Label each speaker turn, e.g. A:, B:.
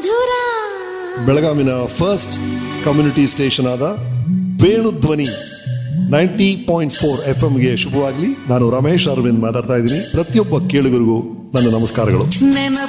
A: ಮಧುರ.
B: ಬೆಳಗಾವಿನ first community station ಆದ Venudhwani 90.4 FM ಶುಭವಾಗಲಿ. ನಾನು ರಮೇಶ್ ಅರವಿಂದ್ ಮಾತಾಡ್ತಾ ಇದ್ದೀನಿ. ಪ್ರತಿಯೊಬ್ಬ ಕೇಳುಗರಿಗೂ ನನ್ನ ನಮಸ್ಕಾರಗಳು.